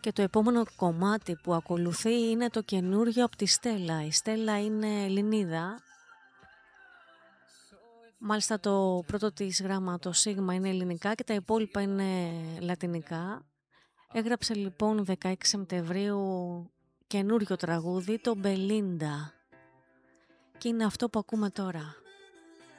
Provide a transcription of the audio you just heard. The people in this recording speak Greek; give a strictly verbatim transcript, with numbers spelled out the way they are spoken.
Και το επόμενο κομμάτι που ακολουθεί είναι το καινούργιο από τη Στέλλα. Η Στέλλα είναι Ελληνίδα. Μάλιστα το πρώτο της γράμμα, το σίγμα, είναι ελληνικά και τα υπόλοιπα είναι λατινικά. Έγραψε λοιπόν δεκαέξι Σεπτεμβρίου καινούριο τραγούδι, το Μπελίντα. Και είναι αυτό που ακούμε τώρα.